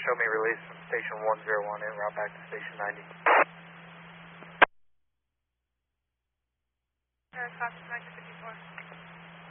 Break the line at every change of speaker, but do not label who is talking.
show me release from station 101 en route back to station 90.
Copy, 1954.